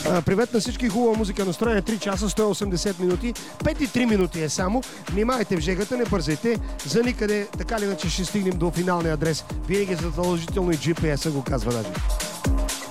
Привет на всички, хубава музика, настроение 3 часа, 180 минути, 5 и 3 минути е само. Внимайте в жегата, не бързайте, за никъде, така ли иначе ще стигнем до финалния адрес. Винаги задължително и GPS-а го казва даже.